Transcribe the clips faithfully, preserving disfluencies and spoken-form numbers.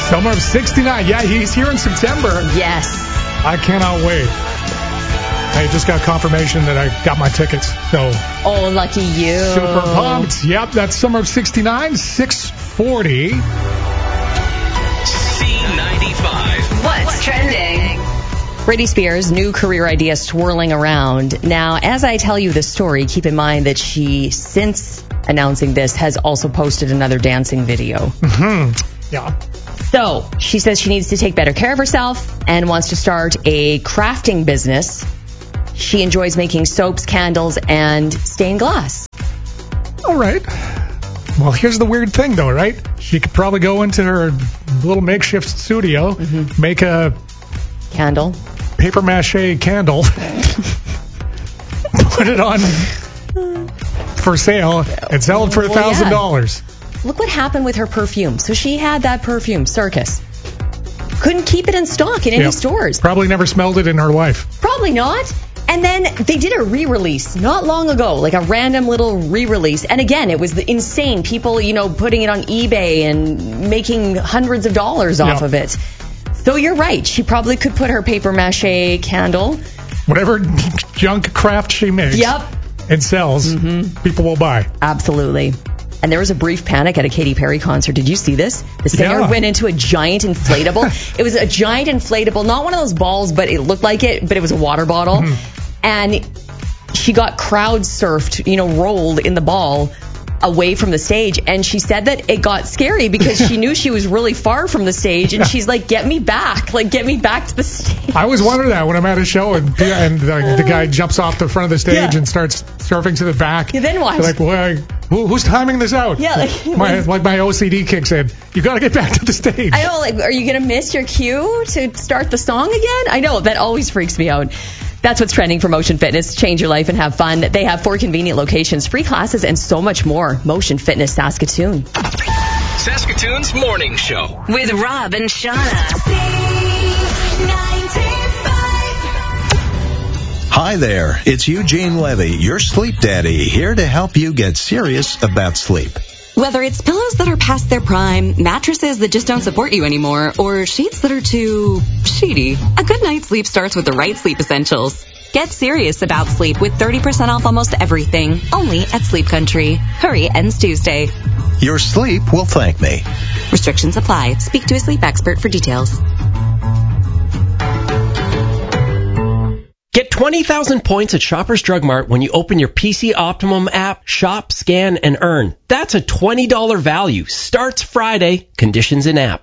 Summer of sixty-nine. Yeah, he's here in September. Yes. I cannot wait. I just got confirmation that I got my tickets. So. Oh, lucky you. Super pumped. Yep, that's Summer of sixty-nine, six forty. C ninety-five. What's trending? Britney Spears' new career idea swirling around. Now, as I tell you this story, keep in mind that she, since announcing this, has also posted another dancing video. Mm-hmm. Yeah. So, she says she needs to take better care of herself and wants to start a crafting business. She enjoys making soaps, candles, and stained glass. All right. Well, here's the weird thing, though, right? She could probably go into her little makeshift studio, mm-hmm. make a candle, paper mache candle, put it on for sale, and sell it for a thousand dollars. Look what happened with her perfume. So she had that perfume, Circus. Couldn't keep it in stock in any yep. stores. Probably never smelled it in her life. Probably not. And then they did a re-release not long ago, like a random little re-release. And again, it was insane. People, you know, putting it on eBay and making hundreds of dollars off yep. of it. So you're right. She probably could put her paper mache candle. Whatever junk craft she makes yep. and sells, mm-hmm. people will buy. Absolutely. And there was a brief panic at a Katy Perry concert. Did you see this? The singer yeah. went into a giant inflatable. It was a giant inflatable, not one of those balls, but it looked like it, but it was a water bottle. Mm-hmm. And she got crowd surfed, you know, rolled in the ball away from the stage. And she said that it got scary because she knew she was really far from the stage. And she's like, get me back. Like, get me back to the stage. I always wonder that when I'm at a show and, and uh, the guy jumps off the front of the stage yeah. and starts surfing to the back. Yeah, then what? They're like, well, who, who's timing this out? Yeah, like my, like my O C D kicks in. You got to get back to the stage. I know, like, are you going to miss your cue to start the song again? I know, that always freaks me out. That's what's trending for Motion Fitness. Change your life and have fun. They have four convenient locations, free classes, and so much more. Motion Fitness Saskatoon. Saskatoon's Morning Show. With Rob and Shauna. Hi there, it's Eugene Levy, your sleep daddy, here to help you get serious about sleep. Whether it's pillows that are past their prime, mattresses that just don't support you anymore, or sheets that are too sheety, a good night's sleep starts with the right sleep essentials. Get serious about sleep with thirty percent off almost everything, only at Sleep Country. Hurry, ends Tuesday. Your sleep will thank me. Restrictions apply. Speak to a sleep expert for details. Get twenty thousand points at Shoppers Drug Mart when you open your P C Optimum app, shop, scan, and earn. That's a twenty dollars value. Starts Friday. Conditions in app.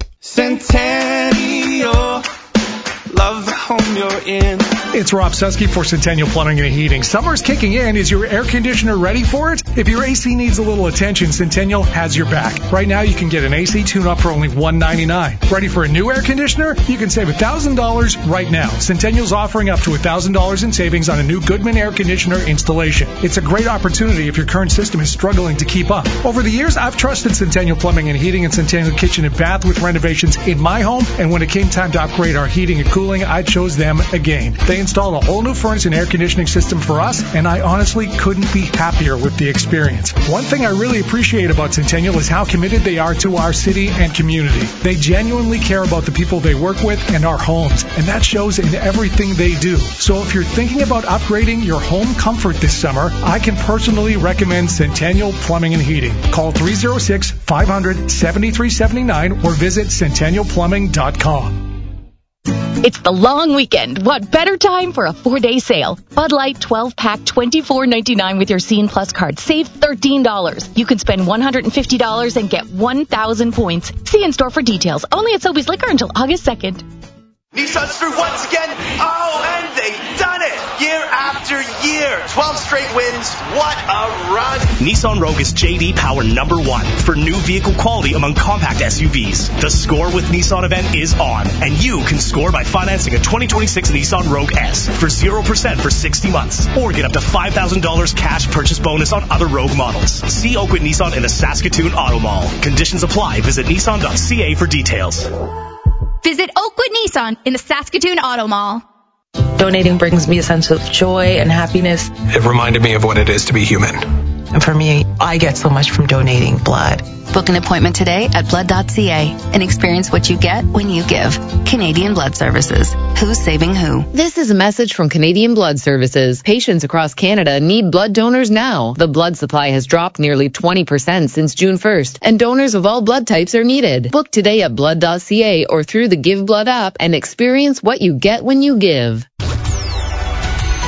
Centennial, love the home you're in. It's Rob Susky for Centennial Plumbing and Heating. Summer's kicking in. Is your air conditioner ready for it? If your A C needs a little attention, Centennial has your back. Right now, you can get an A C tune-up for only one hundred ninety-nine dollars. Ready for a new air conditioner? You can save one thousand dollars right now. Centennial's offering up to one thousand dollars in savings on a new Goodman air conditioner installation. It's a great opportunity if your current system is struggling to keep up. Over the years, I've trusted Centennial Plumbing and Heating and Centennial Kitchen and Bath with renovations in my home, and when it came time to upgrade our heating and cooling, I chose them again. They installed a whole new furnace and air conditioning system for us, and I honestly couldn't be happier with the experience. One thing I really appreciate about Centennial is how committed they are to our city and community. They genuinely care about the people they work with and our homes, and that shows in everything they do. So if you're thinking about upgrading your home comfort this summer, I can personally recommend Centennial Plumbing and Heating. Call three oh six, five hundred, seventy-three seventy-nine or visit centennial plumbing dot com. It's the long weekend. What better time for a four-day sale? Bud Light twelve-pack, twenty-four ninety-nine with your Scene Plus card. Save thirteen dollars. You can spend one hundred fifty dollars and get one thousand points. See in-store for details. Only at Sobeys Liquor until August second. Nissan's through once again. Oh, and they've done it. Year after year. twelve straight wins. What a run. Nissan Rogue is J D Power number one for new vehicle quality among compact S U Vs. The Score with Nissan event is on, and you can score by financing a twenty twenty-six Nissan Rogue S for zero percent for sixty months, or get up to five thousand dollars cash purchase bonus on other Rogue models. See Oakwood Nissan in the Saskatoon Auto Mall. Conditions apply. Visit nissan dot c a for details. Visit Oakwood Nissan in the Saskatoon Auto Mall. Donating brings me a sense of joy and happiness. It reminded me of what it is to be human. And for me, I get so much from donating blood. Book an appointment today at blood dot c a and experience what you get when you give. Canadian Blood Services. Who's saving who? This is a message from Canadian Blood Services. Patients across Canada need blood donors now. The blood supply has dropped nearly twenty percent since June first, and donors of all blood types are needed. Book today at blood dot c a or through the Give Blood app and experience what you get when you give.